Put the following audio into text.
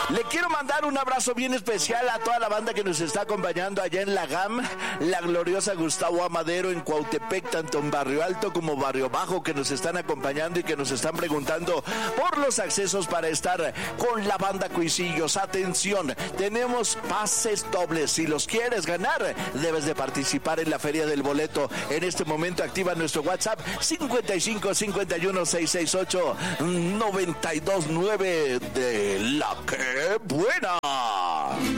Le quiero mandar un abrazo bien especial a toda la banda que nos está acompañando allá en la GAM, la gloriosa Gustavo Amadero en Cuautepec, tanto en Barrio Alto como Barrio Bajo, que nos están acompañando y que nos están preguntando por los accesos para estar con la banda Cuisillos. Atención, tenemos pases dobles. Si los quieres ganar, debes de participar en la Feria del Boleto. En este momento activa nuestro WhatsApp 55 51 668 929 de La Que Buena.